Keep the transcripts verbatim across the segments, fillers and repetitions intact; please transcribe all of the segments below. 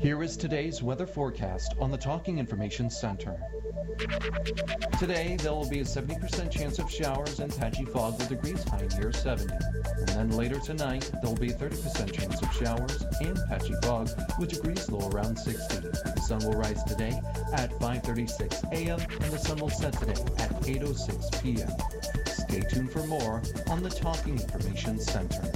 Here is today's weather forecast on the Talking Information Center. Today, there will be a seventy percent chance of showers and patchy fog with degrees high near seventy. And then later tonight, there will be a thirty percent chance of showers and patchy fog with degrees low around sixty. The sun will rise today at five thirty-six a.m. and the sun will set today at eight oh six p.m. Stay tuned for more on the Talking Information Center.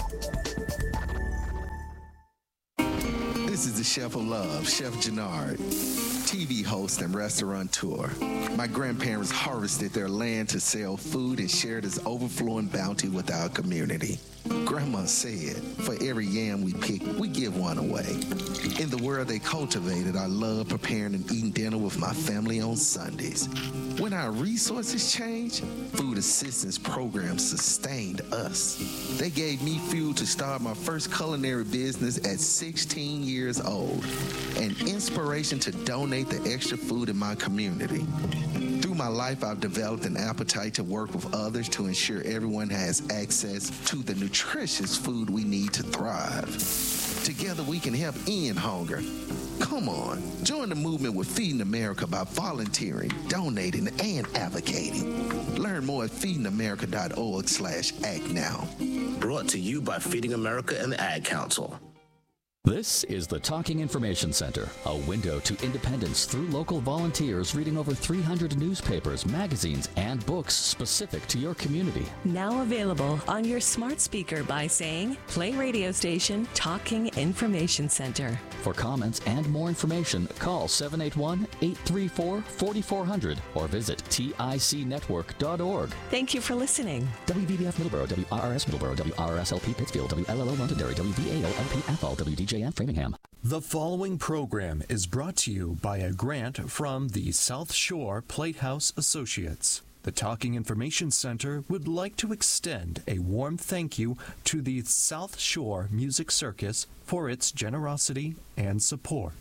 This is the Chef of Love, Chef Jannard, T V host and restaurateur. My grandparents harvested their land to sell food and share this overflowing bounty with our community. Grandma said, for every yam we pick, we give one away. In the world they cultivated, I love preparing and eating dinner with my family on Sundays. When our resources changed, food assistance programs sustained us. They gave me fuel to start my first culinary business at sixteen years old, and inspiration to donate the extra food in my community. Through my life, I've developed an appetite to work with others to ensure everyone has access to the nutritious food we need to thrive. Together, we can help end hunger. Come on, join the movement with Feeding America by volunteering, donating, and advocating. Learn more at feeding america dot org slash act now. Brought to you by Feeding America and the Ad Council. This is the Talking Information Center, a window to independence through local volunteers reading over three hundred newspapers, magazines, and books specific to your community. Now available on your smart speaker by saying, play radio station Talking Information Center. For comments and more information, call seven eight one, eight three four, four four zero zero or visit tic network dot org. Thank you for listening. W V B F Middleborough, W R R S Middleborough, W R R S L P Pittsfield, W L L O Londonderry, W V A O L P Athol, W D J F Framingham. The following program is brought to you by a grant from the South Shore Platehouse Associates. The Talking Information Center would like to extend a warm thank you to the South Shore Music Circus for its generosity and support.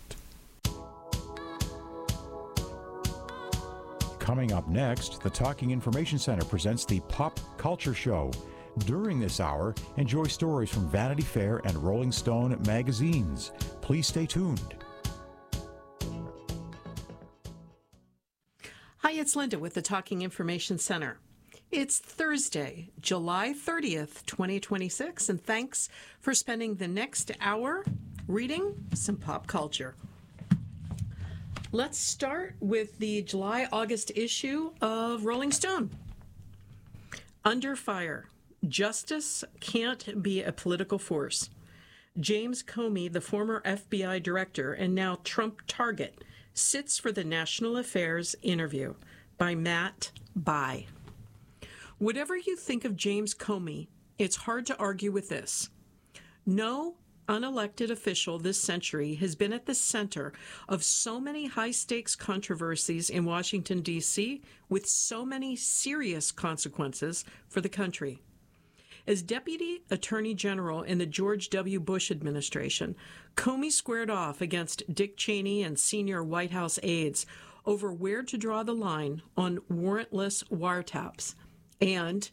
Coming up next, the Talking Information Center presents the Pop Culture Show. During this hour, enjoy stories from Vanity Fair and Rolling Stone magazines. Please stay tuned. Hi, it's Linda with the Talking Information Center. It's Thursday, July thirtieth, twenty twenty-six, and thanks for spending the next hour reading some pop culture. Let's start with the July-August issue of Rolling Stone. Under Fire. Justice can't be a political force. James Comey, the former F B I director and now Trump target, sits for the National Affairs interview by Matt Bai. Whatever you think of James Comey, it's hard to argue with this. No unelected official this century has been at the center of so many high-stakes controversies in Washington, D C, with so many serious consequences for the country. As Deputy Attorney General in the George W. Bush administration, Comey squared off against Dick Cheney and senior White House aides over where to draw the line on warrantless wiretaps and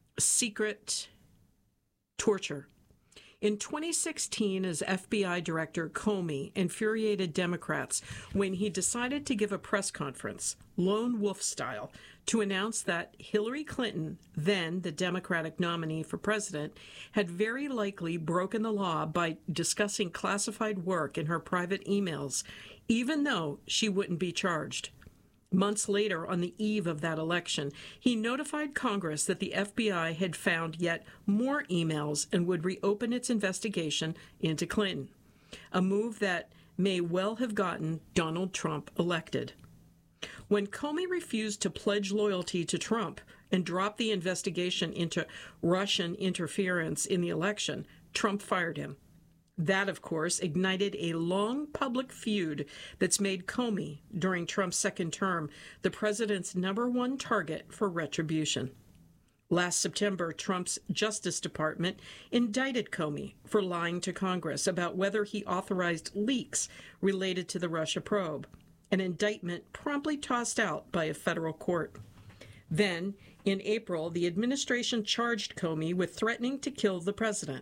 secret torture. In twenty sixteen, as F B I Director, Comey infuriated Democrats when he decided to give a press conference, lone wolf style, to announce that Hillary Clinton, then the Democratic nominee for president, had very likely broken the law by discussing classified work in her private emails, even though she wouldn't be charged. Months later, on the eve of that election, he notified Congress that the F B I had found yet more emails and would reopen its investigation into Clinton, a move that may well have gotten Donald Trump elected. When Comey refused to pledge loyalty to Trump and dropped the investigation into Russian interference in the election, Trump fired him. That, of course, ignited a long public feud that's made Comey, during Trump's second term, the president's number one target for retribution. Last September, Trump's Justice Department indicted Comey for lying to Congress about whether he authorized leaks related to the Russia probe, an indictment promptly tossed out by a federal court. Then, in April, the administration charged Comey with threatening to kill the president.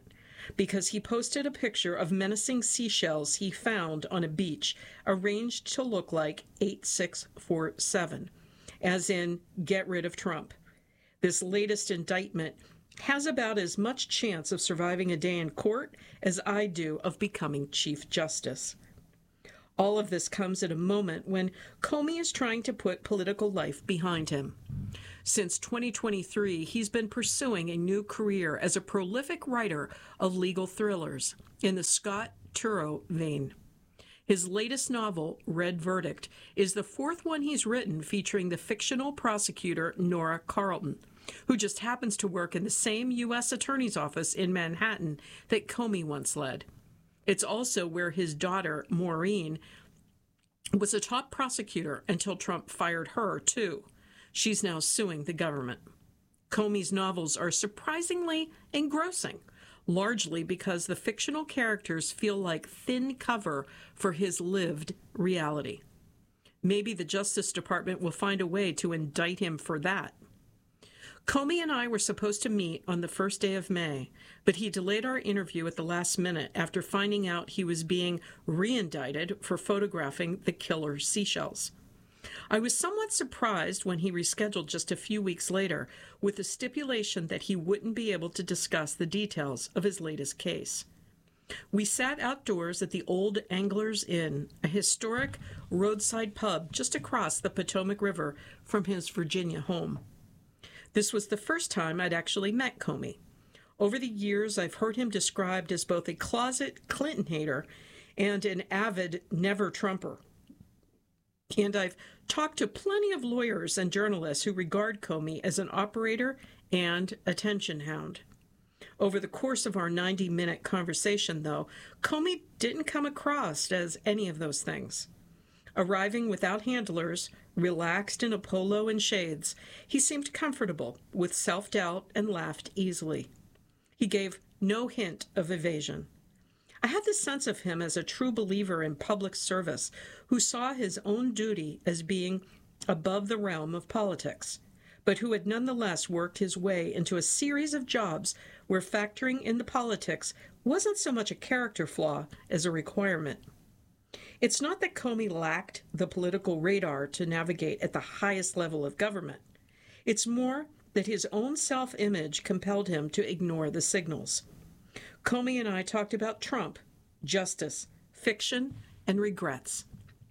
because he posted a picture of menacing seashells he found on a beach arranged to look like eight six four seven, as in, get rid of Trump. This latest indictment has about as much chance of surviving a day in court as I do of becoming Chief Justice. All of this comes at a moment when Comey is trying to put political life behind him. Since twenty twenty-three, he's been pursuing a new career as a prolific writer of legal thrillers in the Scott Turow vein. His latest novel, Red Verdict, is the fourth one he's written featuring the fictional prosecutor Nora Carlton, who just happens to work in the same U S Attorney's Office in Manhattan that Comey once led. It's also where his daughter, Maureen, was a top prosecutor until Trump fired her, too. She's now suing the government. Comey's novels are surprisingly engrossing, largely because the fictional characters feel like thin cover for his lived reality. Maybe the Justice Department will find a way to indict him for that. Comey and I were supposed to meet on the first day of May, but he delayed our interview at the last minute after finding out he was being re-indicted for photographing the killer seashells. I was somewhat surprised when he rescheduled just a few weeks later with the stipulation that he wouldn't be able to discuss the details of his latest case. We sat outdoors at the Old Anglers Inn, a historic roadside pub just across the Potomac River from his Virginia home. This was the first time I'd actually met Comey. Over the years, I've heard him described as both a closet Clinton hater and an avid never-Trumper. And I've talked to plenty of lawyers and journalists who regard Comey as an operator and attention hound. Over the course of our ninety-minute conversation, though, Comey didn't come across as any of those things. Arriving without handlers, relaxed in a polo and shades, he seemed comfortable with self-doubt and laughed easily. He gave no hint of evasion. I had the sense of him as a true believer in public service who saw his own duty as being above the realm of politics, but who had nonetheless worked his way into a series of jobs where factoring in the politics wasn't so much a character flaw as a requirement. It's not that Comey lacked the political radar to navigate at the highest level of government. It's more that his own self-image compelled him to ignore the signals. Comey and I talked about Trump, justice, fiction, and regrets.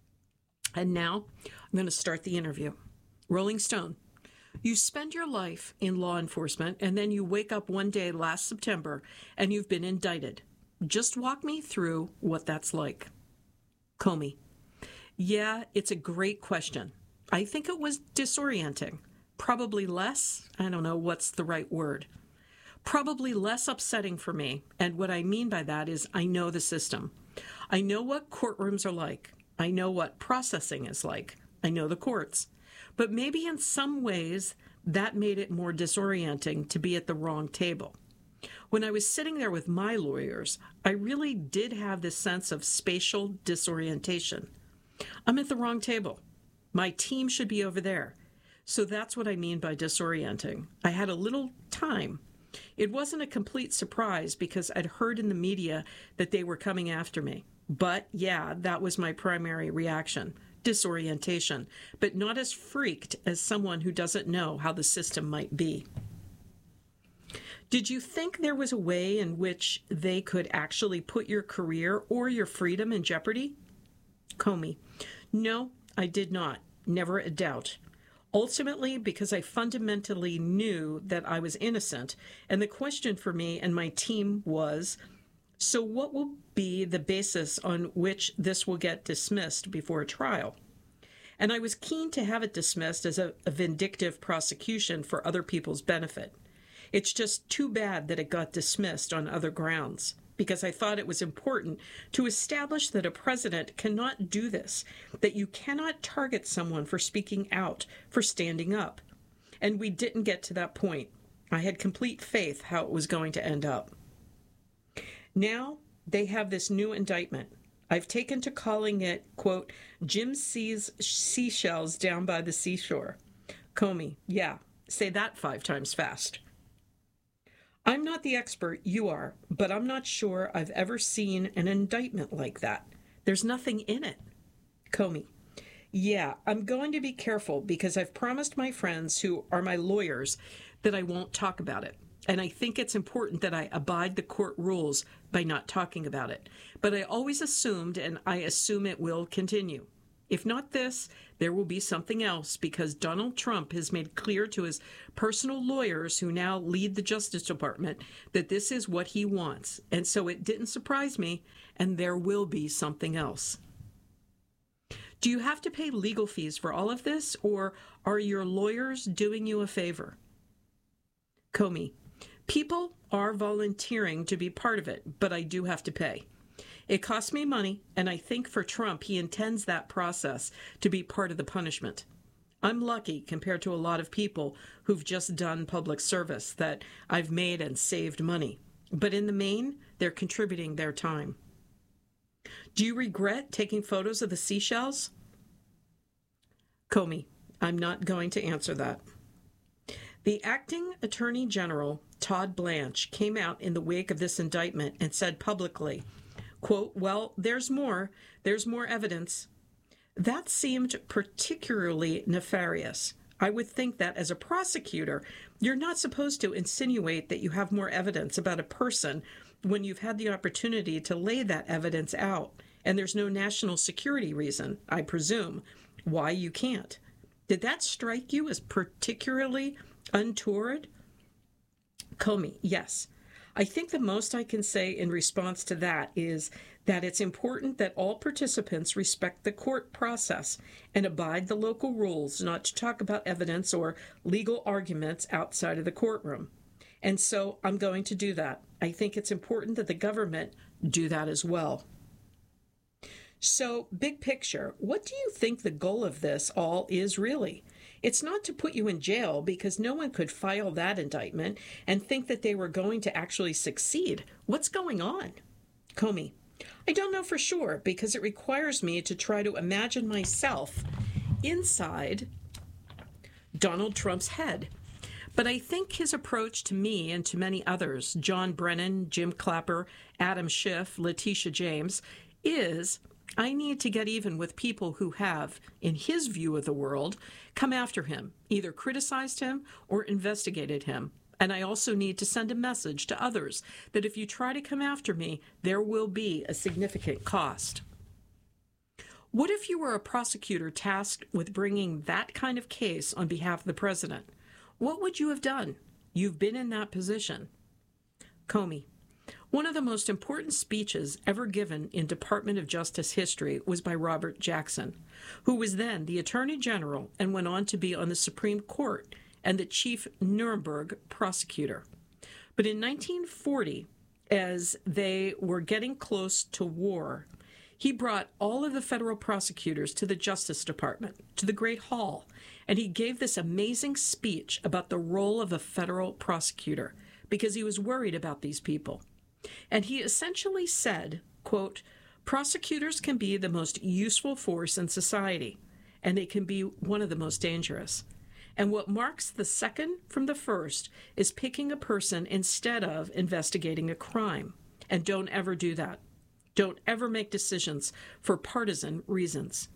And now I'm going to start the interview. Rolling Stone. You spend your life in law enforcement, and then you wake up one day last September, and you've been indicted. Just walk me through what that's like. Comey. Yeah, it's a great question. I think it was disorienting. Probably less, I don't know what's the right word. Probably less upsetting for me. And what I mean by that is I know the system. I know what courtrooms are like. I know what processing is like. I know the courts. But maybe in some ways that made it more disorienting to be at the wrong table. When I was sitting there with my lawyers, I really did have this sense of spatial disorientation. I'm at the wrong table. My team should be over there. So that's what I mean by disorienting. I had a little time. It wasn't a complete surprise because I'd heard in the media that they were coming after me. But yeah, that was my primary reaction, disorientation, but not as freaked as someone who doesn't know how the system might be. Did you think there was a way in which they could actually put your career or your freedom in jeopardy? Comey. No, I did not. Never a doubt. Ultimately, because I fundamentally knew that I was innocent, and the question for me and my team was, so what will be the basis on which this will get dismissed before a trial? And I was keen to have it dismissed as a, a vindictive prosecution for other people's benefit. It's just too bad that it got dismissed on other grounds, because I thought it was important to establish that a president cannot do this, that you cannot target someone for speaking out, for standing up. And we didn't get to that point. I had complete faith how it was going to end up. Now they have this new indictment. I've taken to calling it, quote, Jim sees seashells down by the seashore. Comey, yeah, say that five times fast. I'm not the expert, you are, but I'm not sure I've ever seen an indictment like that. There's nothing in it. Comey: Yeah, I'm going to be careful because I've promised my friends who are my lawyers that I won't talk about it. And I think it's important that I abide the court rules by not talking about it. But I always assumed, and I assume it will continue. If not this, there will be something else, because Donald Trump has made clear to his personal lawyers who now lead the Justice Department that this is what he wants. And so it didn't surprise me, and there will be something else. Do you have to pay legal fees for all of this, or are your lawyers doing you a favor? Comey: People are volunteering to be part of it, but I do have to pay. It costs me money, and I think for Trump, he intends that process to be part of the punishment. I'm lucky compared to a lot of people who've just done public service that I've made and saved money. But in the main, they're contributing their time. Do you regret taking photos of the seashells? Comey: I'm not going to answer that. The acting Attorney General, Todd Blanche, came out in the wake of this indictment and said publicly, quote, well, there's more. There's more evidence. That seemed particularly nefarious. I would think that as a prosecutor, you're not supposed to insinuate that you have more evidence about a person when you've had the opportunity to lay that evidence out. And there's no national security reason, I presume, why you can't. Did that strike you as particularly untoward? Comey: Yes. I think the most I can say in response to that is that it's important that all participants respect the court process and abide the local rules not to talk about evidence or legal arguments outside of the courtroom. And so I'm going to do that. I think it's important that the government do that as well. So, big picture, what do you think the goal of this all is really? It's not to put you in jail, because no one could file that indictment and think that they were going to actually succeed. What's going on? Comey: I don't know for sure, because it requires me to try to imagine myself inside Donald Trump's head. But I think his approach to me and to many others, John Brennan, Jim Clapper, Adam Schiff, Letitia James, is I need to get even with people who have, in his view of the world, come after him, either criticized him or investigated him. And I also need to send a message to others that if you try to come after me, there will be a significant cost. What if you were a prosecutor tasked with bringing that kind of case on behalf of the president? What would you have done? You've been in that position. Comey: One of the most important speeches ever given in Department of Justice history was by Robert Jackson, who was then the Attorney General and went on to be on the Supreme Court and the chief Nuremberg prosecutor. But in nineteen forty, as they were getting close to war, he brought all of the federal prosecutors to the Justice Department, to the Great Hall, and he gave this amazing speech about the role of a federal prosecutor, because he was worried about these people. And he essentially said, quote, prosecutors can be the most useful force in society, and they can be one of the most dangerous. And what marks the second from the first is picking a person instead of investigating a crime. And don't ever do that. Don't ever make decisions for partisan reasons.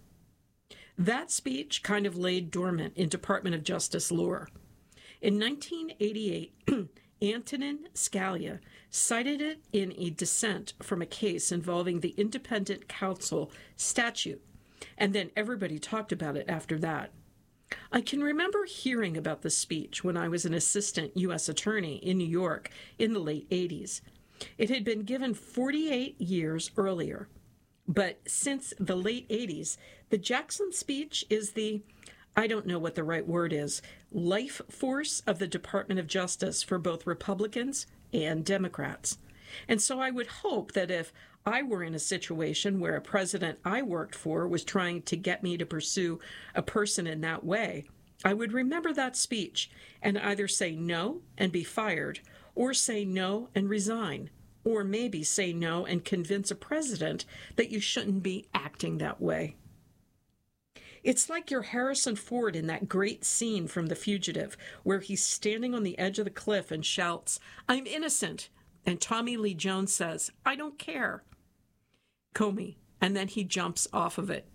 That speech kind of laid dormant in Department of Justice lore. In nineteen eighty-eight, Antonin Scalia cited it in a dissent from a case involving the Independent Counsel statute, and then everybody talked about it after that. I can remember hearing about the speech when I was an assistant U S attorney in New York in the late eighties. It had been given forty-eight years earlier, but since the late eighties, the Jackson speech is the, I don't know what the right word is, life force of the Department of Justice for both Republicans and Democrats. And so I would hope that if I were in a situation where a president I worked for was trying to get me to pursue a person in that way, I would remember that speech and either say no and be fired, or say no and resign, or maybe say no and convince a president that you shouldn't be acting that way. It's like you're Harrison Ford in that great scene from The Fugitive, where he's standing on the edge of the cliff and shouts, "I'm innocent." And Tommy Lee Jones says, "I don't care." Comey. And then he jumps off of it.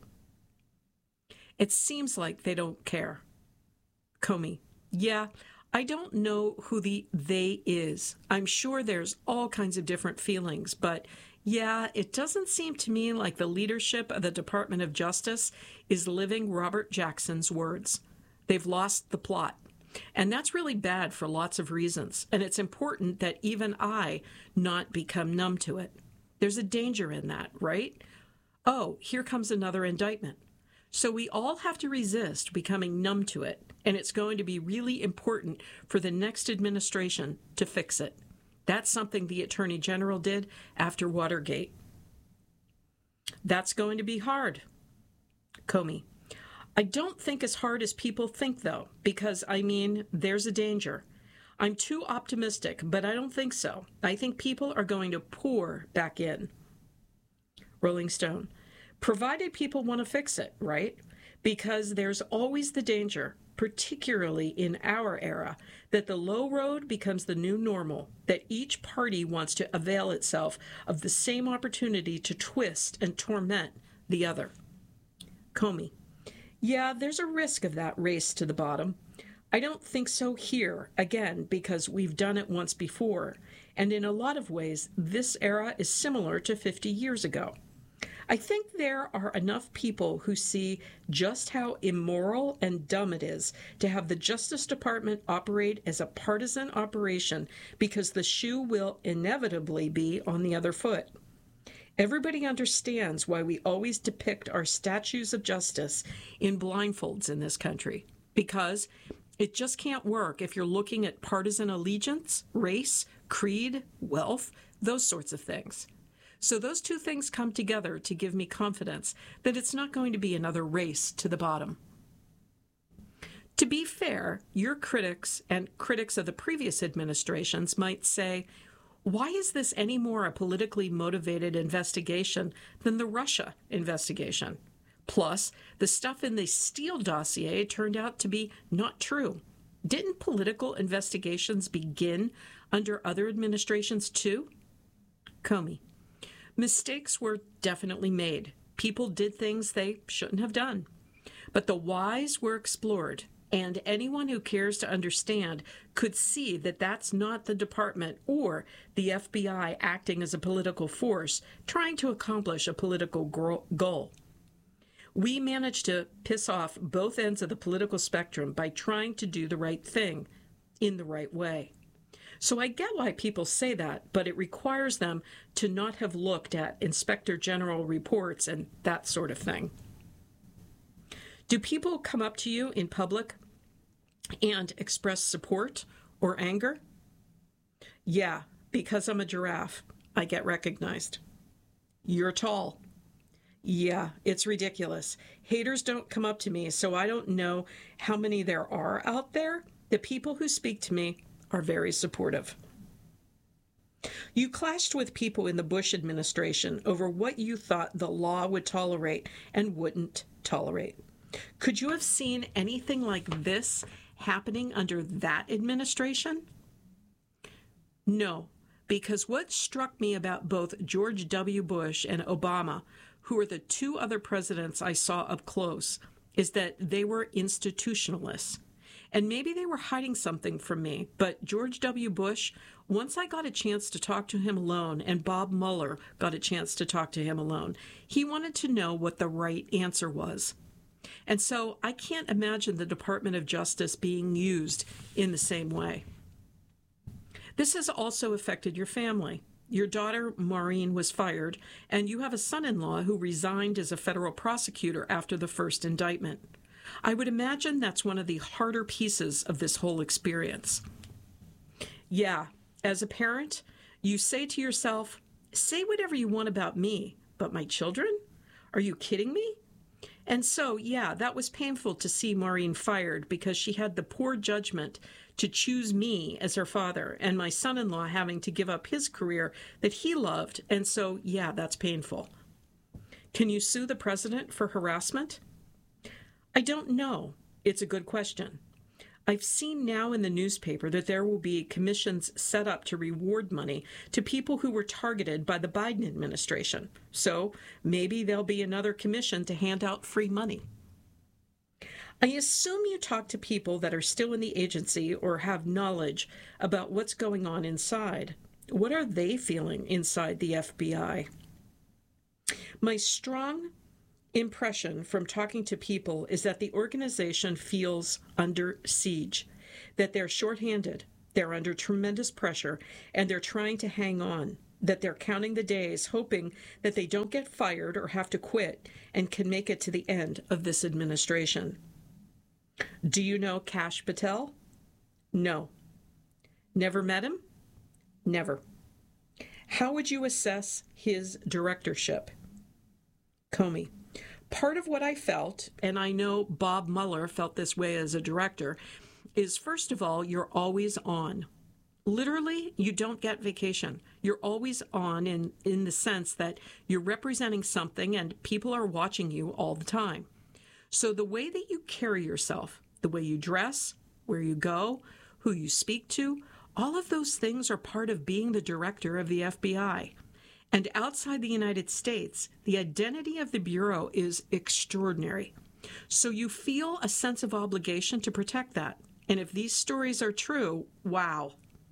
It seems like they don't care. Comey. Yeah, I don't know who the they is. I'm sure there's all kinds of different feelings, but yeah, it doesn't seem to me like the leadership of the Department of Justice is living Robert Jackson's words. They've lost the plot. And that's really bad for lots of reasons. And it's important that even I not become numb to it. There's a danger in that, right? Oh, here comes another indictment. So we all have to resist becoming numb to it. And it's going to be really important for the next administration to fix it. That's something the Attorney General did after Watergate. That's going to be hard. Comey. I don't think as hard as people think, though, because, I mean, there's a danger. I'm too optimistic, but I don't think so. I think people are going to pour back in. Rolling Stone. Provided people want to fix it, right? Because there's always the danger, particularly in our era, that the low road becomes the new normal, that each party wants to avail itself of the same opportunity to twist and torment the other. Comey. Yeah, there's a risk of that race to the bottom. I don't think so here, again, because we've done it once before, and in a lot of ways, this era is similar to fifty years ago. I think there are enough people who see just how immoral and dumb it is to have the Justice Department operate as a partisan operation because the shoe will inevitably be on the other foot. Everybody understands why we always depict our statues of justice in blindfolds in this country, because it just can't work if you're looking at partisan allegiance, race, creed, wealth, those sorts of things. So those two things come together to give me confidence that it's not going to be another race to the bottom. To be fair, your critics and critics of the previous administrations might say, why is this any more a politically motivated investigation than the Russia investigation? Plus, the stuff in the Steele dossier turned out to be not true. Didn't political investigations begin under other administrations too? Comey. Mistakes were definitely made. People did things they shouldn't have done. But the whys were explored, and anyone who cares to understand could see that that's not the department or the F B I acting as a political force trying to accomplish a political goal. We managed to piss off both ends of the political spectrum by trying to do the right thing in the right way. So I get why people say that, but it requires them to not have looked at Inspector General reports and that sort of thing. Do people come up to you in public and express support or anger? Yeah, because I'm a giraffe, I get recognized. You're tall. Yeah, it's ridiculous. Haters don't come up to me, so I don't know how many there are out there. The people who speak to me are very supportive. You clashed with people in the Bush administration over what you thought the law would tolerate and wouldn't tolerate. Could you have seen anything like this happening under that administration? No, because what struck me about both George W. Bush and Obama, who are the two other presidents I saw up close, is that they were institutionalists. And maybe they were hiding something from me, but George W. Bush, once I got a chance to talk to him alone, and Bob Mueller got a chance to talk to him alone, he wanted to know what the right answer was. And so I can't imagine the Department of Justice being used in the same way. This has also affected your family. Your daughter, Maureen, was fired, and you have a son-in-law who resigned as a federal prosecutor after the first indictment. I would imagine that's one of the harder pieces of this whole experience. Yeah, as a parent, you say to yourself, say whatever you want about me, but my children? Are you kidding me? And so, yeah, that was painful to see Maureen fired because she had the poor judgment to choose me as her father and my son-in-law having to give up his career that he loved. And so, yeah, that's painful. Can you sue the president for harassment? I don't know. It's a good question. I've seen now in the newspaper that there will be commissions set up to reward money to people who were targeted by the Biden administration. So maybe there'll be another commission to hand out free money. I assume you talk to people that are still in the agency or have knowledge about what's going on inside. What are they feeling inside the F B I? My strong impression from talking to people is that the organization feels under siege, that they're shorthanded, they're under tremendous pressure, and they're trying to hang on, that they're counting the days, hoping that they don't get fired or have to quit and can make it to the end of this administration. Do you know Kash Patel? No. Never met him? Never. How would you assess his directorship? Comey. Part of what I felt, and I know Bob Mueller felt this way as a director, is first of all, you're always on. Literally, you don't get vacation. You're always on in, in the sense that you're representing something and people are watching you all the time. So the way that you carry yourself, the way you dress, where you go, who you speak to, all of those things are part of being the director of the F B I. And outside the United States, the identity of the Bureau is extraordinary. So you feel a sense of obligation to protect that. And if these stories are true, wow.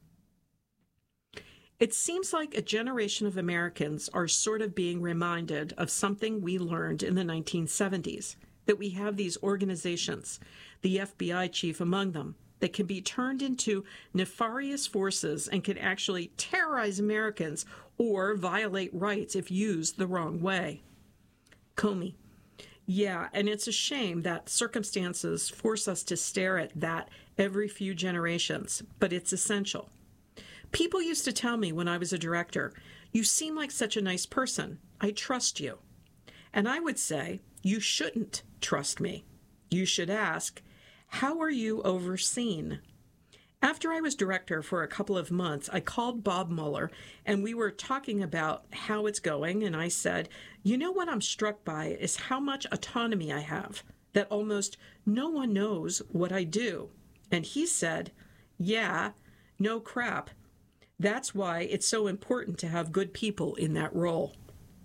It seems like a generation of Americans are sort of being reminded of something we learned in the nineteen seventies, that we have these organizations, the F B I chief among them, that can be turned into nefarious forces and can actually terrorize Americans or violate rights if used the wrong way. Comey. Yeah, and it's a shame that circumstances force us to stare at that every few generations, but it's essential. People used to tell me when I was a director, you seem like such a nice person. I trust you. And I would say, you shouldn't trust me. You should ask, how are you overseen? After I was director for a couple of months, I called Bob Mueller, and we were talking about how it's going, and I said, you know what I'm struck by is how much autonomy I have, that almost no one knows what I do. And he said, yeah, no crap. That's why it's so important to have good people in that role.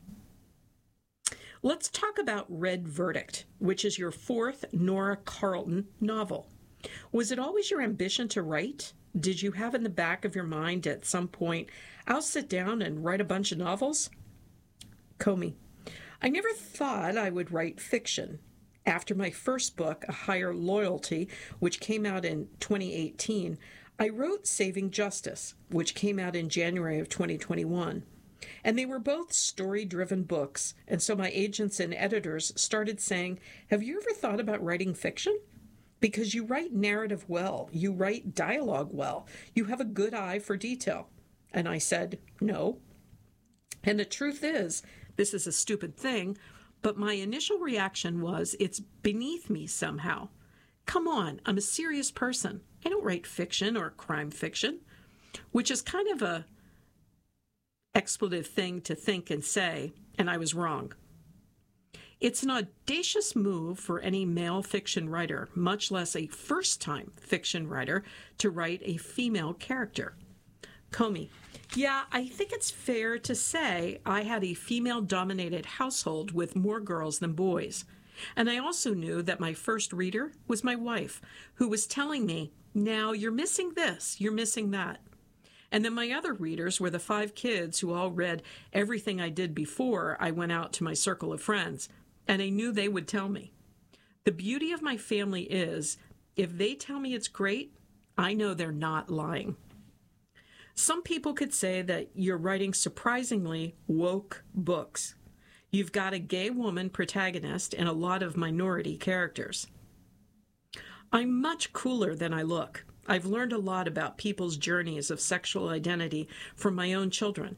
Let's talk about Red Verdict, which is your fourth Nora Carlton novel. Was it always your ambition to write? Did you have in the back of your mind at some point, I'll sit down and write a bunch of novels? Comey. I never thought I would write fiction. After my first book, A Higher Loyalty, which came out in twenty eighteen, I wrote Saving Justice, which came out in January of twenty twenty-one. And they were both story-driven books, and so my agents and editors started saying, have you ever thought about writing fiction? Because you write narrative well, you write dialogue well, you have a good eye for detail. And I said, no. And the truth is, this is a stupid thing, but my initial reaction was, it's beneath me somehow. Come on, I'm a serious person. I don't write fiction or crime fiction, which is kind of a expletive thing to think and say, and I was wrong. It's an audacious move for any male fiction writer, much less a first-time fiction writer, to write a female character. Comey. Yeah, I think it's fair to say I had a female-dominated household with more girls than boys. And I also knew that my first reader was my wife, who was telling me, now you're missing this, you're missing that. And then my other readers were the five kids who all read everything I did before I went out to my circle of friends, and I knew they would tell me. The beauty of my family is, if they tell me it's great, I know they're not lying. Some people could say that you're writing surprisingly woke books. You've got a gay woman protagonist and a lot of minority characters. I'm much cooler than I look. I've learned a lot about people's journeys of sexual identity from my own children.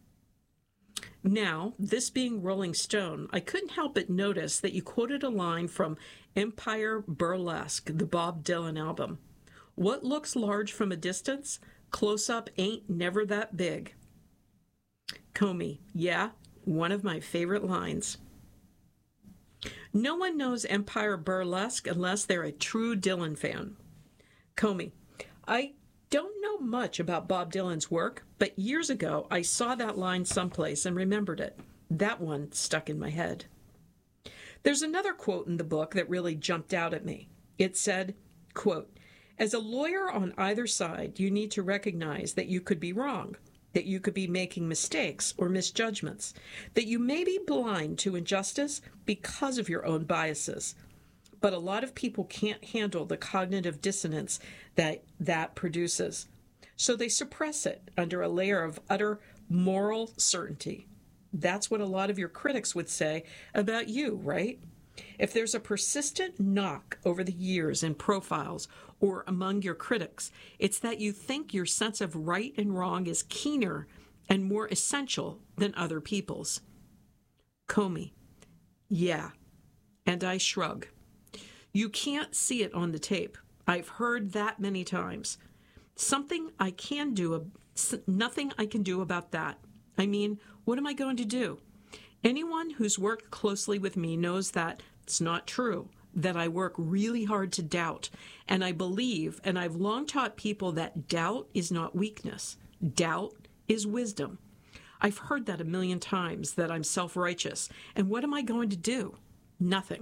Now, this being Rolling Stone, I couldn't help but notice that you quoted a line from Empire Burlesque, the Bob Dylan album. What looks large from a distance, close up ain't never that big. Comey. Yeah, one of my favorite lines. No one knows Empire Burlesque unless they're a true Dylan fan. Comey, I don't know much about Bob Dylan's work, but years ago I saw that line someplace and remembered it. That one stuck in my head. There's another quote in the book that really jumped out at me. It said, quote, "As a lawyer on either side, you need to recognize that you could be wrong, that you could be making mistakes or misjudgments, that you may be blind to injustice because of your own biases. But a lot of people can't handle the cognitive dissonance that that produces. So they suppress it under a layer of utter moral certainty. That's what a lot of your critics would say about you, right? If there's a persistent knock over the years in profiles or among your critics, it's that you think your sense of right and wrong is keener and more essential than other people's." Comey, yeah, and I shrug. You can't see it on the tape. I've heard that many times. Something I can do, nothing I can do about that. I mean, what am I going to do? Anyone who's worked closely with me knows that it's not true, that I work really hard to doubt, and I believe, and I've long taught people that doubt is not weakness. Doubt is wisdom. I've heard that a million times, that I'm self-righteous, and what am I going to do? Nothing.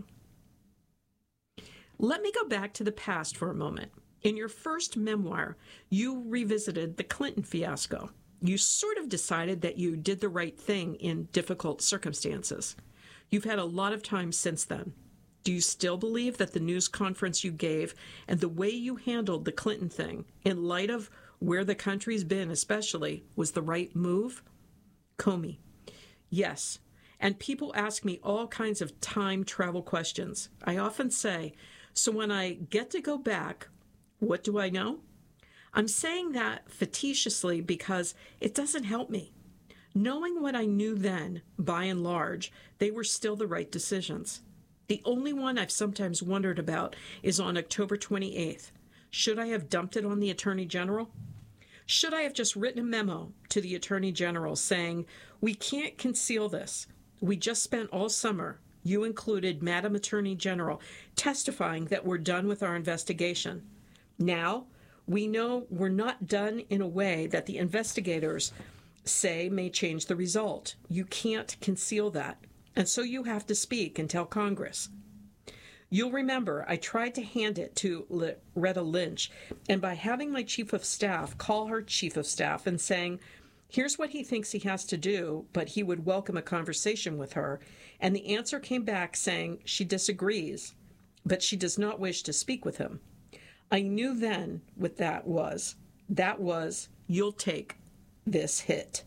Let me go back to the past for a moment. In your first memoir, you revisited the Clinton fiasco. You sort of decided that you did the right thing in difficult circumstances. You've had a lot of time since then. Do you still believe that the news conference you gave and the way you handled the Clinton thing, in light of where the country's been especially, was the right move? Comey, yes. And people ask me all kinds of time travel questions. I often say, so when I get to go back, what do I know? I'm saying that facetiously because it doesn't help me. Knowing what I knew then, by and large, they were still the right decisions. The only one I've sometimes wondered about is on October twenty-eighth. Should I have dumped it on the Attorney General? Should I have just written a memo to the Attorney General saying, we can't conceal this. We just spent all summer, you included, Madam Attorney General, testifying that we're done with our investigation. Now, we know we're not done in a way that the investigators say may change the result. You can't conceal that. And so you have to speak and tell Congress. You'll remember I tried to hand it to Loretta Lynch, and by having my chief of staff call her chief of staff and saying, here's what he thinks he has to do, but he would welcome a conversation with her, and the answer came back saying she disagrees, but she does not wish to speak with him. I knew then what that was. That was, you'll take this hit.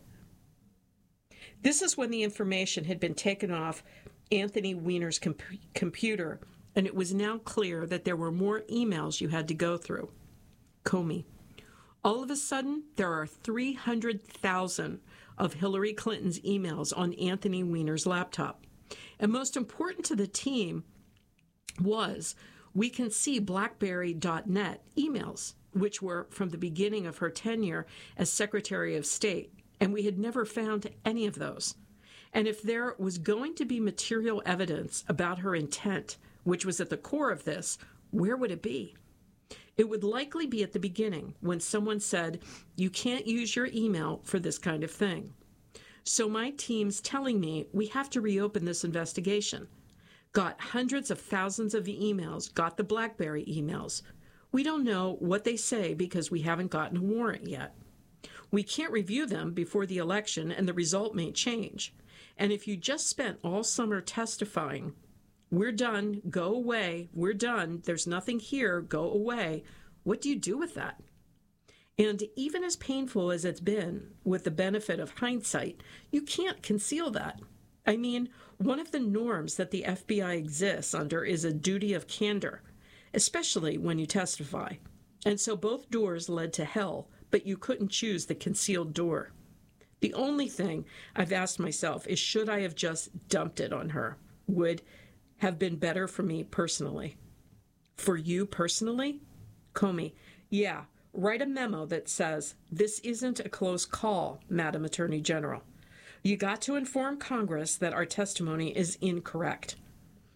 This is when the information had been taken off Anthony Weiner's comp- computer, and it was now clear that there were more emails you had to go through. Comey, all of a sudden, there are three hundred thousand of Hillary Clinton's emails on Anthony Weiner's laptop. And most important to the team was, we can see blackberry dot net emails, which were from the beginning of her tenure as Secretary of State, and we had never found any of those. And if there was going to be material evidence about her intent, which was at the core of this, where would it be? It would likely be at the beginning, when someone said, you can't use your email for this kind of thing. So my team's telling me we have to reopen this investigation. Got hundreds of thousands of emails, got the BlackBerry emails. We don't know what they say because we haven't gotten a warrant yet. We can't review them before the election, and the result may change. And if you just spent all summer testifying, we're done, go away, we're done, there's nothing here, go away, what do you do with that? And even as painful as it's been, with the benefit of hindsight, you can't conceal that. I mean, one of the norms that the F B I exists under is a duty of candor, especially when you testify. And so both doors led to hell, but you couldn't choose the concealed door. The only thing I've asked myself is, should I have just dumped it on her? Would have been better for me personally. For you personally? Comey, yeah, write a memo that says, this isn't a close call, Madam Attorney General. You got to inform Congress that our testimony is incorrect.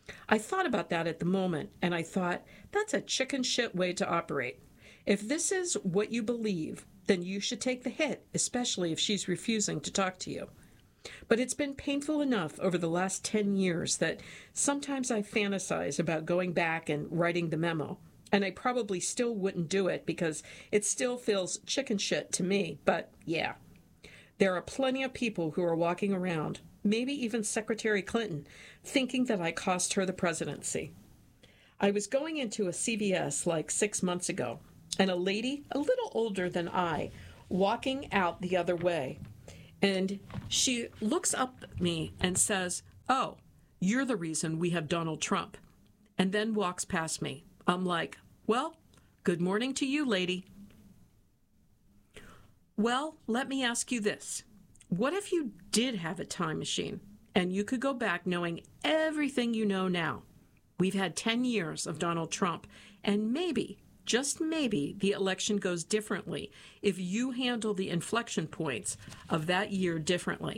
I thought about that at the moment, and I thought, that's a chicken shit way to operate. If this is what you believe, then you should take the hit, especially if she's refusing to talk to you. But it's been painful enough over the last ten years that sometimes I fantasize about going back and writing the memo. And I probably still wouldn't do it because it still feels chicken shit to me. But yeah, there are plenty of people who are walking around, maybe even Secretary Clinton, thinking that I cost her the presidency. I was going into a C V S like six months ago, and a lady a little older than I walking out the other way. And she looks up at me and says, "Oh, you're the reason we have Donald Trump," and then walks past me. I'm like, well, good morning to you, lady. Well, let me ask you this. What if you did have a time machine and you could go back knowing everything you know now? We've had ten years of Donald Trump, and maybe, just maybe, the election goes differently if you handle the inflection points of that year differently.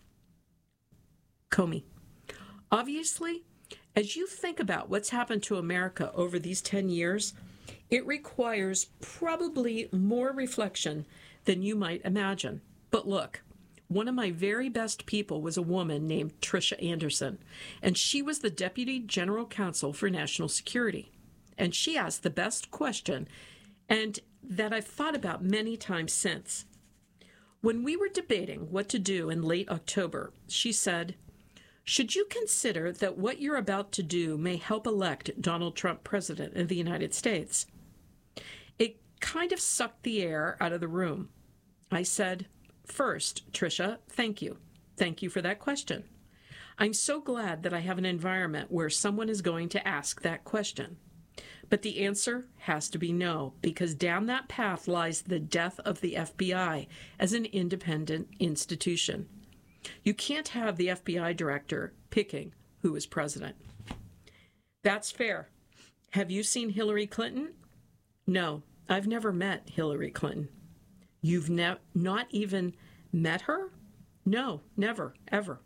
Comey, obviously, as you think about what's happened to America over these ten years, it requires probably more reflection than you might imagine. But look, one of my very best people was a woman named Tricia Anderson, and she was the Deputy General Counsel for National Security. And she asked the best question, and that I've thought about many times since. When we were debating what to do in late October, she said, "Should you consider that what you're about to do may help elect Donald Trump president of the United States?" It kind of sucked the air out of the room. I said, "First, Tricia, thank you. Thank you for that question. I'm so glad that I have an environment where someone is going to ask that question. But the answer has to be no, because down that path lies the death of the F B I as an independent institution. You can't have the F B I director picking who is president." That's fair. Have you seen Hillary Clinton? No, I've never met Hillary Clinton. You've ne- not even met her? No, never, ever.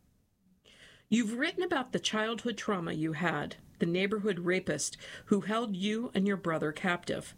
You've written about the childhood trauma you had, the neighborhood rapist who held you and your brother captive.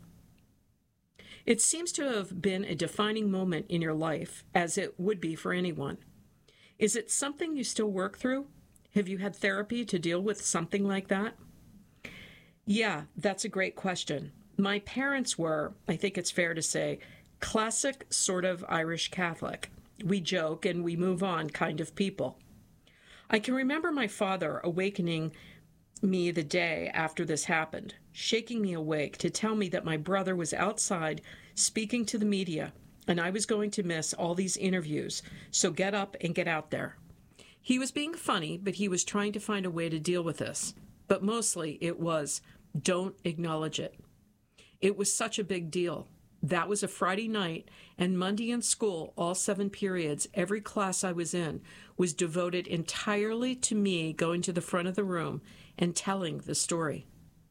It seems to have been a defining moment in your life, as it would be for anyone. Is it something you still work through? Have you had therapy to deal with something like that? Yeah, that's a great question. My parents were, I think it's fair to say, classic sort of Irish Catholic. We joke and we move on kind of people. I can remember my father awakening me the day after this happened, shaking me awake to tell me that my brother was outside speaking to the media and I was going to miss all these interviews, so get up and get out there. He was being funny, but he was trying to find a way to deal with this. But mostly it was, don't acknowledge it. It was such a big deal. That was a Friday night, and Monday in school, all seven periods, every class I was in, was devoted entirely to me going to the front of the room and telling the story.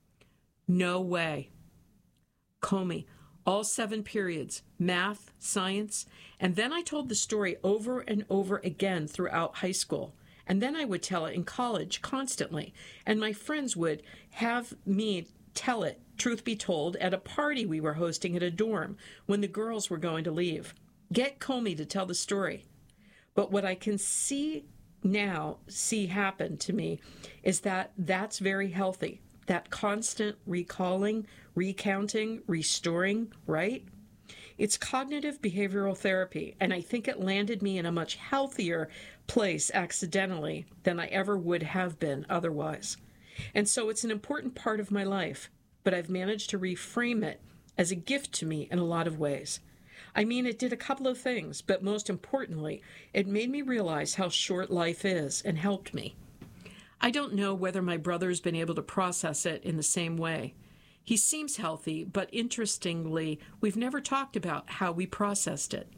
No way. Comey, all seven periods, math, science, and then I told the story over and over again throughout high school. And then I would tell it in college constantly, and my friends would have me tell it, truth be told, at a party we were hosting at a dorm when the girls were going to leave. Get Comey to tell the story. But what I can see now, see happen to me, is that that's very healthy. That constant recalling, recounting, restoring, right? It's cognitive behavioral therapy, and I think it landed me in a much healthier place accidentally than I ever would have been otherwise. And so it's an important part of my life, but I've managed to reframe it as a gift to me in a lot of ways. I mean, it did a couple of things, but most importantly, it made me realize how short life is and helped me. I don't know whether my brother's been able to process it in the same way. He seems healthy, but interestingly, we've never talked about how we processed it.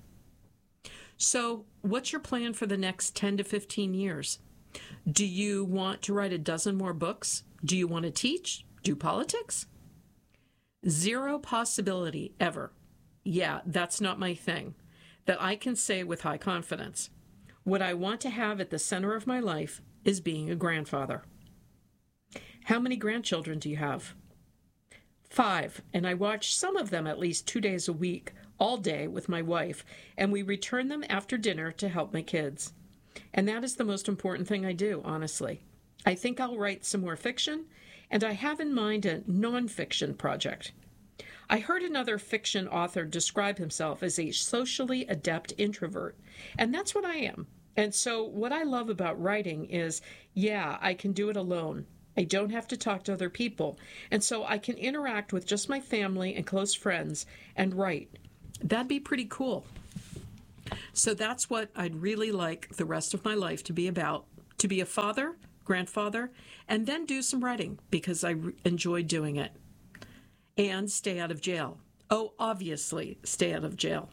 So, what's your plan for the next ten to fifteen years? Do you want to write a dozen more books? Do you want to teach? Do politics? Zero possibility ever. Yeah, that's not my thing. That I can say with high confidence. What I want to have at the center of my life is being a grandfather. How many grandchildren do you have? Five, and I watch some of them at least two days a week, all day with my wife, and we return them after dinner to help my kids. And that is the most important thing I do, honestly. I think I'll write some more fiction, and I have in mind a nonfiction project. I heard another fiction author describe himself as a socially adept introvert, and that's what I am. And so what I love about writing is, yeah, I can do it alone. I don't have to talk to other people, and so I can interact with just my family and close friends and write. That'd be pretty cool. So that's what I'd really like the rest of my life to be about, to be a father, grandfather, and then do some writing because I re- enjoy doing it. And stay out of jail. Oh, obviously, stay out of jail.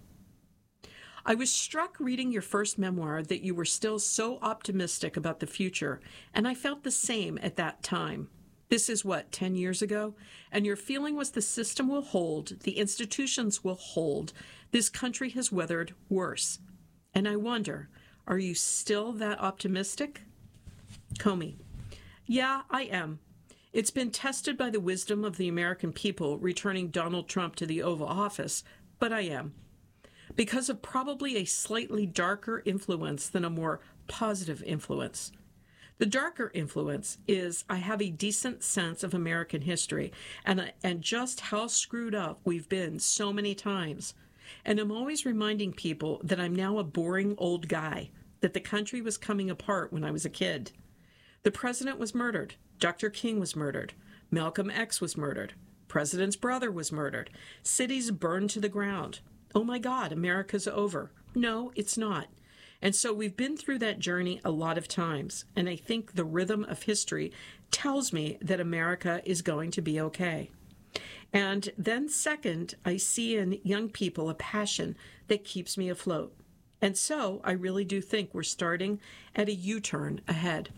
I was struck reading your first memoir that you were still so optimistic about the future, and I felt the same at that time. This is what, ten years ago? And your feeling was the system will hold, the institutions will hold, this country has weathered worse. And I wonder, are you still that optimistic? Comey. Yeah, I am. It's been tested by the wisdom of the American people returning Donald Trump to the Oval Office, but I am. Because of probably a slightly darker influence than a more positive influence. The darker influence is I have a decent sense of American history and, and just how screwed up we've been so many times. And I'm always reminding people that I'm now a boring old guy, that the country was coming apart when I was a kid. The president was murdered. Doctor King was murdered. Malcolm X was murdered. President's brother was murdered. Cities burned to the ground. Oh my God, America's over. No, it's not. And so we've been through that journey a lot of times, and I think the rhythm of history tells me that America is going to be okay. And then second, I see in young people a passion that keeps me afloat. And so I really do think we're starting at a U-turn ahead.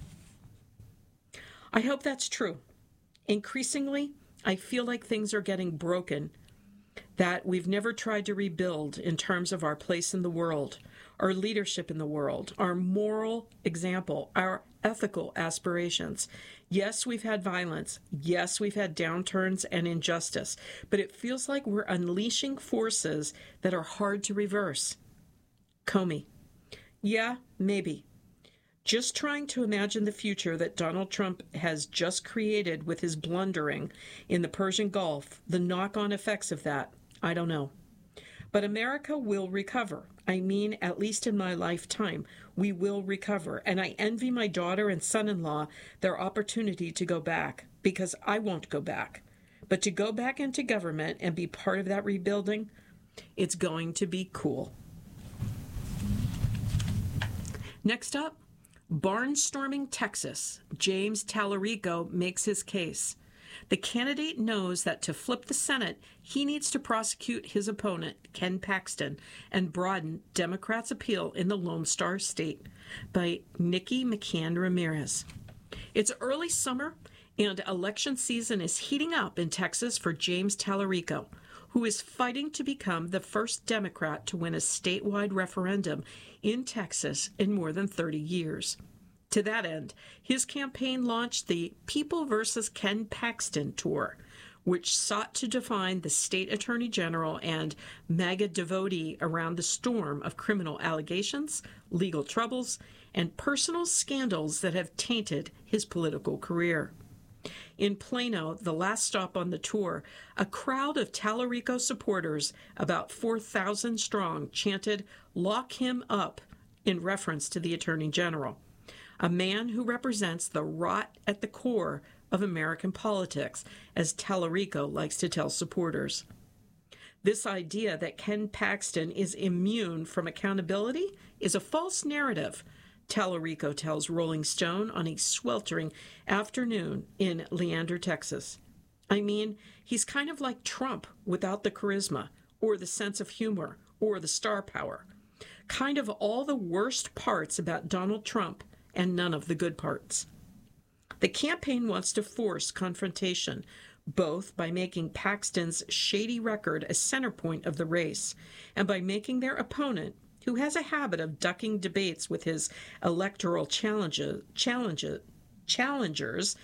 I hope that's true. Increasingly, I feel like things are getting broken, that we've never tried to rebuild in terms of our place in the world, our leadership in the world, our moral example, our ethical aspirations. Yes, we've had violence. Yes, we've had downturns and injustice, but it feels like we're unleashing forces that are hard to reverse. Comey. Yeah, maybe. Just trying to imagine the future that Donald Trump has just created with his blundering in the Persian Gulf, the knock-on effects of that, I don't know. But America will recover. I mean, at least in my lifetime, we will recover. And I envy my daughter and son-in-law their opportunity to go back, because I won't go back. But to go back into government and be part of that rebuilding, it's going to be cool. Next up, barnstorming Texas. James Tallarico makes his case. The candidate knows that to flip the Senate, he needs to prosecute his opponent, Ken Paxton, and broaden Democrats' appeal in the Lone Star State by Nikki McCann Ramirez. It's early summer, and election season is heating up in Texas for James Tallarico, who is fighting to become the first Democrat to win a statewide referendum in Texas in more than thirty years. To that end, his campaign launched the People versus Ken Paxton Tour, which sought to define the state attorney general and MAGA devotee around the storm of criminal allegations, legal troubles, and personal scandals that have tainted his political career. In Plano, the last stop on the tour, a crowd of Tallarico supporters, about four thousand strong, chanted, "Lock him up," in reference to the Attorney General, a man who represents the rot at the core of American politics, as Tallarico likes to tell supporters. This idea that Ken Paxton is immune from accountability is a false narrative, Tallarico tells Rolling Stone on a sweltering afternoon in Leander, Texas. I mean, he's kind of like Trump without the charisma, or the sense of humor, or the star power. Kind of all the worst parts about Donald Trump and none of the good parts. The campaign wants to force confrontation, both by making Paxton's shady record a center point of the race, and by making their opponent, who has a habit of ducking debates with his electoral challenges, challenges, challengers,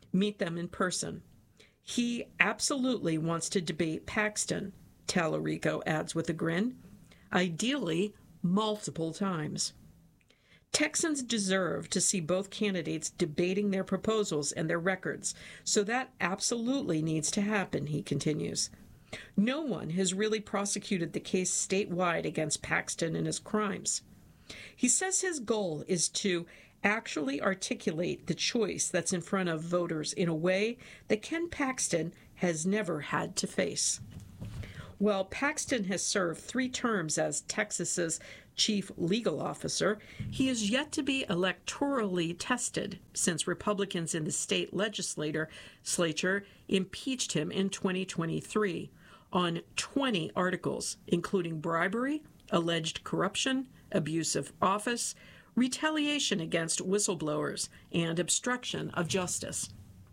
meet them in person. He absolutely wants to debate Paxton, Tallarico adds with a grin, ideally multiple times. Texans deserve to see both candidates debating their proposals and their records, so that absolutely needs to happen, he continues. No one has really prosecuted the case statewide against Paxton and his crimes. He says his goal is to actually articulate the choice that's in front of voters in a way that Ken Paxton has never had to face. While Paxton has served three terms as Texas's chief legal officer, he is yet to be electorally tested since Republicans in the state legislature impeached him in twenty twenty-three on twenty articles, including bribery, alleged corruption, abuse of office, retaliation against whistleblowers, and obstruction of justice.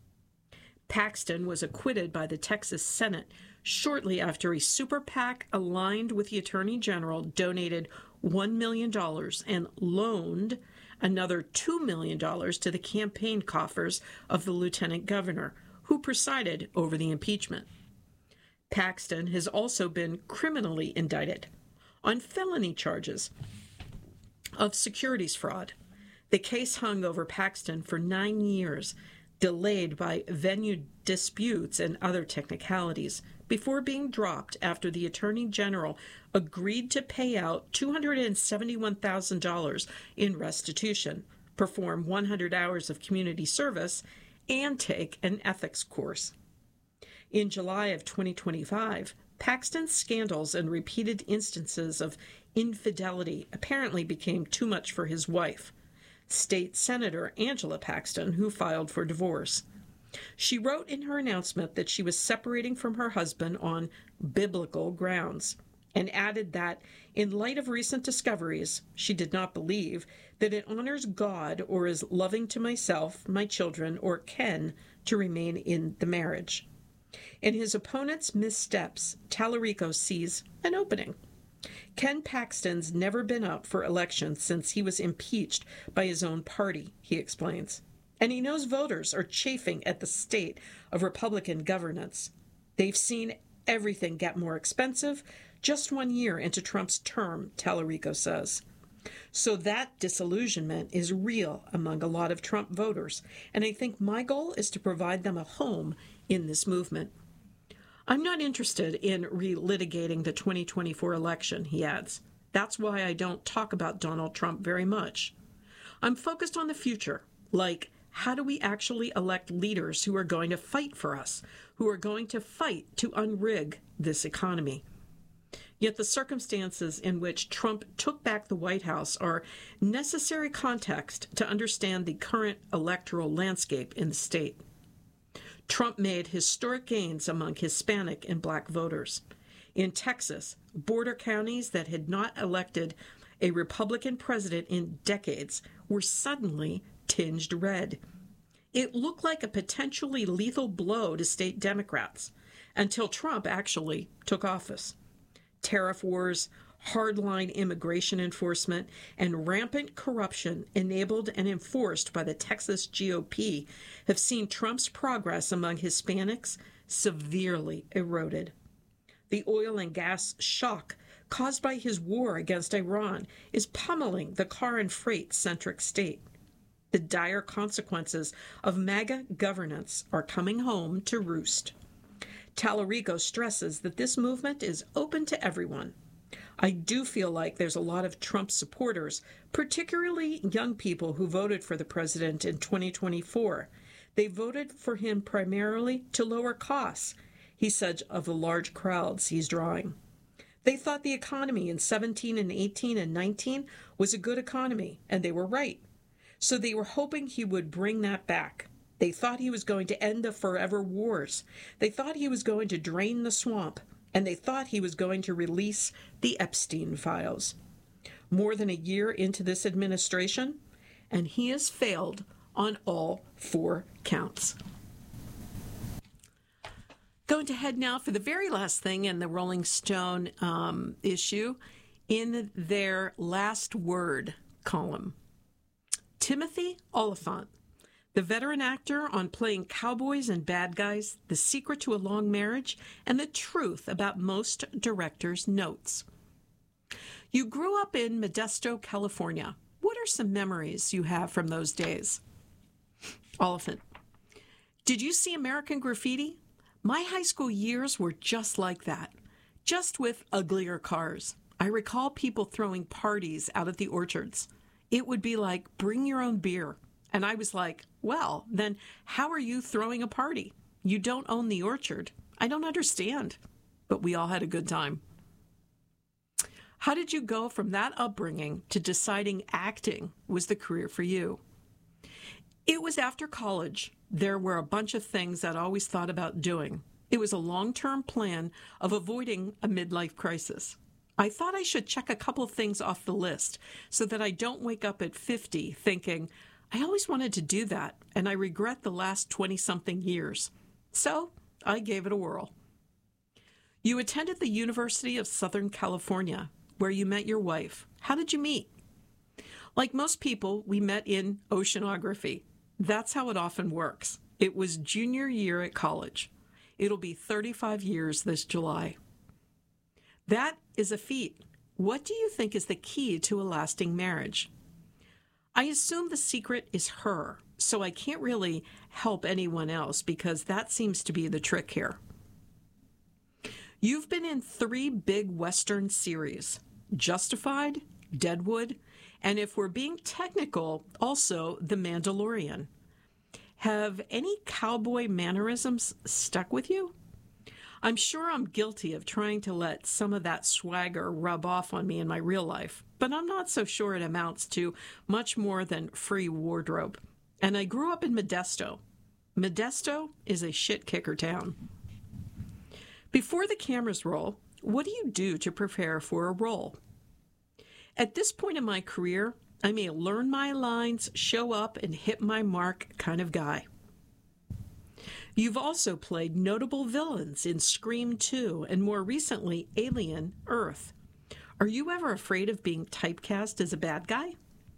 Paxton was acquitted by the Texas Senate shortly after a super PAC aligned with the Attorney General donated one million dollars and loaned another two million dollars to the campaign coffers of the lieutenant governor, who presided over the impeachment. Paxton has also been criminally indicted on felony charges of securities fraud. The case hung over Paxton for nine years, delayed by venue disputes and other technicalities, before being dropped after the Attorney General agreed to pay out two hundred seventy-one thousand dollars in restitution, perform one hundred hours of community service, and take an ethics course. In July of twenty twenty-five, Paxton's scandals and repeated instances of infidelity apparently became too much for his wife, State Senator Angela Paxton, who filed for divorce. She wrote in her announcement that she was separating from her husband on biblical grounds, and added that, in light of recent discoveries, she did not believe that it honors God or is loving to myself, my children, or Ken to remain in the marriage. In his opponent's missteps, Tallarico sees an opening. Ken Paxton's never been up for election since he was impeached by his own party, he explains. And he knows voters are chafing at the state of Republican governance. They've seen everything get more expensive just one year into Trump's term, Tallarico says. So that disillusionment is real among a lot of Trump voters, and I think my goal is to provide them a home in this movement. I'm not interested in relitigating the twenty twenty-four election, he adds. That's why I don't talk about Donald Trump very much. I'm focused on the future, like how do we actually elect leaders who are going to fight for us, who are going to fight to unrig this economy. Yet the circumstances in which Trump took back the White House are necessary context to understand the current electoral landscape in the state. Trump made historic gains among Hispanic and Black voters. In Texas, border counties that had not elected a Republican president in decades were suddenly tinged red. It looked like a potentially lethal blow to state Democrats until Trump actually took office. Tariff wars, hardline immigration enforcement, and rampant corruption enabled and enforced by the Texas G O P have seen Trump's progress among Hispanics severely eroded. The oil and gas shock caused by his war against Iran is pummeling the car and freight-centric state. The dire consequences of MAGA governance are coming home to roost. Tallarico stresses that this movement is open to everyone. I do feel like there's a lot of Trump supporters, particularly young people who voted for the president in twenty twenty-four. They voted for him primarily to lower costs, he said of the large crowds he's drawing. They thought the economy in seventeen and eighteen and nineteen was a good economy, and they were right. So they were hoping he would bring that back. They thought he was going to end the forever wars. They thought he was going to drain the swamp. And they thought he was going to release the Epstein files. More than a year into this administration, and he has failed on all four counts. Going to head now for the very last thing in the Rolling Stone um, issue, in their last word column. Timothy Olyphant, The veteran actor on playing cowboys and bad guys, the secret to a long marriage, and the truth about most directors' notes. You grew up in Modesto, California. What are some memories you have from those days? Oliphant. Did you see American Graffiti? My high school years were just like that, just with uglier cars. I recall people throwing parties out at the orchards. It would be like, bring your own beer. And I was like, well, then how are you throwing a party? You don't own the orchard. I don't understand. But we all had a good time. How did you go from that upbringing to deciding acting was the career for you? It was after college. There were a bunch of things I'd always thought about doing. It was a long-term plan of avoiding a midlife crisis. I thought I should check a couple of things off the list so that I don't wake up at fifty thinking, I always wanted to do that, and I regret the last twenty-something years. So I gave it a whirl. You attended the University of Southern California, where you met your wife. How did you meet? Like most people, we met in oceanography. That's how it often works. It was junior year at college. It'll be thirty-five years this July. That is a feat. What do you think is the key to a lasting marriage? I assume the secret is her, so I can't really help anyone else because that seems to be the trick here. You've been in three big Western series, Justified, Deadwood, and if we're being technical, also The Mandalorian. Have any cowboy mannerisms stuck with you? I'm sure I'm guilty of trying to let some of that swagger rub off on me in my real life, but I'm not so sure it amounts to much more than free wardrobe. And I grew up in Modesto. Modesto is a shit-kicker town. Before the cameras roll, what do you do to prepare for a role? At this point in my career, I'm a learn my lines, show up, and hit my mark kind of guy. You've also played notable villains in Scream two and more recently Alien Earth. Are you ever afraid of being typecast as a bad guy?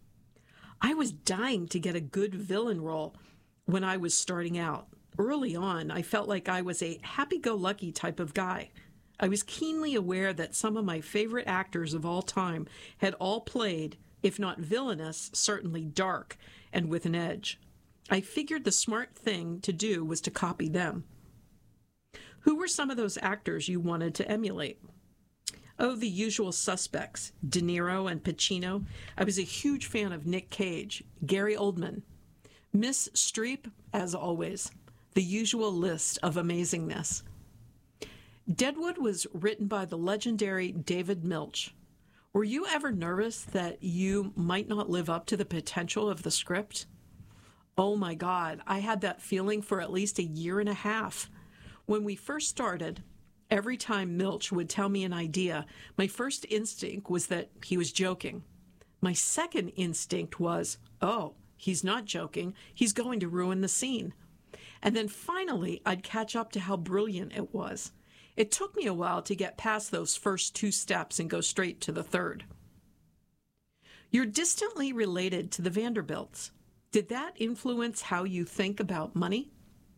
I was dying to get a good villain role when I was starting out. Early on, I felt like I was a happy-go-lucky type of guy. I was keenly aware that some of my favorite actors of all time had all played, if not villainous, certainly dark and with an edge. I figured the smart thing to do was to copy them. Who were some of those actors you wanted to emulate? Oh, the usual suspects, De Niro and Pacino. I was a huge fan of Nick Cage, Gary Oldman. Miss Streep, as always. The usual list of amazingness. Deadwood was written by the legendary David Milch. Were you ever nervous that you might not live up to the potential of the script? Oh my God, I had that feeling for at least a year and a half. When we first started, every time Milch would tell me an idea, my first instinct was that he was joking. My second instinct was, oh, he's not joking, he's going to ruin the scene. And then finally, I'd catch up to how brilliant it was. It took me a while to get past those first two steps and go straight to the third. You're distantly related to the Vanderbilts. Did that influence how you think about money?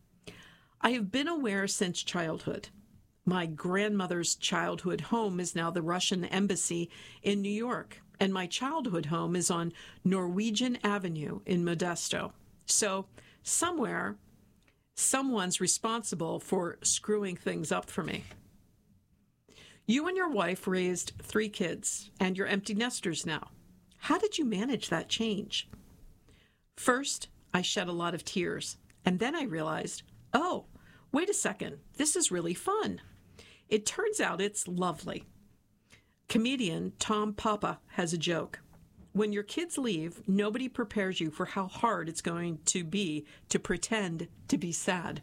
I have been aware since childhood. My grandmother's childhood home is now the Russian embassy in New York, and my childhood home is on Norwegian Avenue in Modesto. So somewhere, someone's responsible for screwing things up for me. You and your wife raised three kids, and you're empty nesters now. How did you manage that change? First, I shed a lot of tears, and then I realized, oh, wait a second, this is really fun. It turns out it's lovely. Comedian Tom Papa has a joke. When your kids leave, nobody prepares you for how hard it's going to be to pretend to be sad.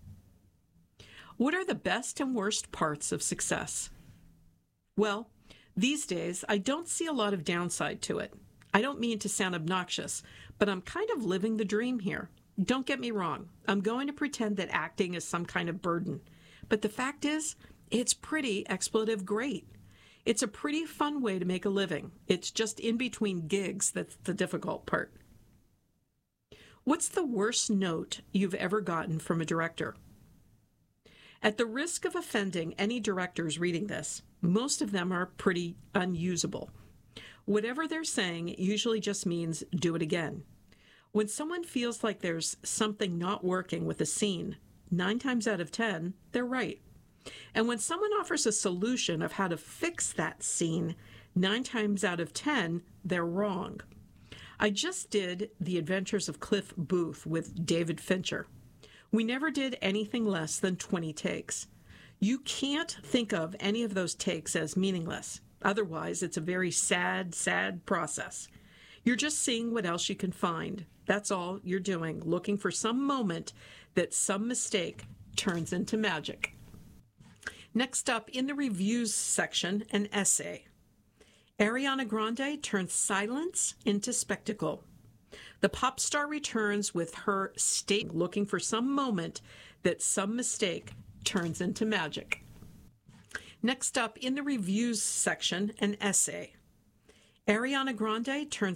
What are the best and worst parts of success? Well, these days, I don't see a lot of downside to it. I don't mean to sound obnoxious, but I'm kind of living the dream here. Don't get me wrong. I'm going to pretend that acting is some kind of burden. But the fact is, it's pretty expletive great. It's a pretty fun way to make a living. It's just in between gigs that's the difficult part. What's the worst note you've ever gotten from a director? At the risk of offending any directors reading this, most of them are pretty unusable. Whatever they're saying usually just means do it again. When someone feels like there's something not working with a scene, nine times out of ten, they're right. And when someone offers a solution of how to fix that scene, nine times out of ten, they're wrong. I just did The Adventures of Cliff Booth with David Fincher. We never did anything less than twenty takes. You can't think of any of those takes as meaningless. Otherwise, it's a very sad, sad process. You're just seeing what else you can find. That's all you're doing, looking for some moment that some mistake turns into magic. Next up, in the reviews section, an essay. Ariana Grande turns silence into spectacle. The pop star returns with her state, looking for some moment that some mistake turns into magic. Next up, in the reviews section, an essay. Ariana Grande turns